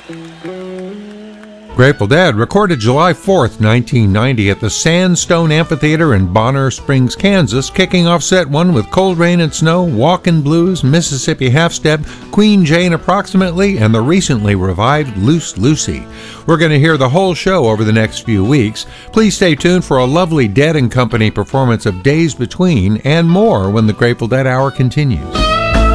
Grateful Dead recorded July 4th, 1990 at the Sandstone Amphitheater in Bonner Springs, Kansas, kicking off set one with Cold Rain and Snow, Walkin' Blues, Mississippi Half Step, Queen Jane Approximately, and the recently revived Loose Lucy. We're going to hear the whole show over the next few weeks. Please stay tuned for a lovely Dead & Company performance of Days Between and more when the Grateful Dead Hour continues.